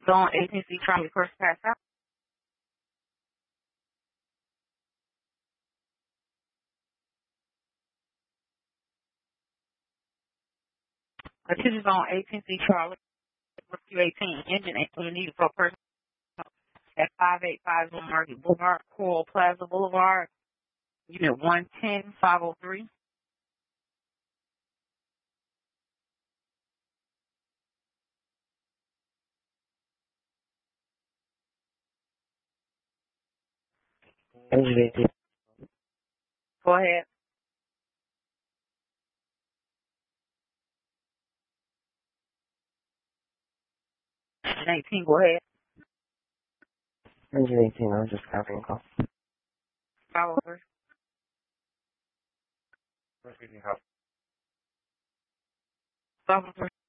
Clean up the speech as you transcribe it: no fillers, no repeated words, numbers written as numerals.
Zone 18C Charlie first pass out. Attention Zone 18C Charlie, Rescue 18, Engine 18 needed for a person at 5850 Market Boulevard, Coral Plaza Boulevard, Unit 110, 503. Engine 18. Go ahead. 19, go ahead. Engine 18, I was just copying call. 503. Rescue 18, copy. 503.